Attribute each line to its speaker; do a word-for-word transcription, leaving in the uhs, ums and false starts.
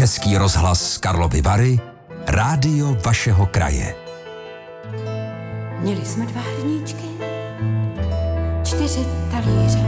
Speaker 1: Český rozhlas Karlovy Vary, rádio vašeho kraje.
Speaker 2: Měli jsme dva hrníčky, čtyři talíře,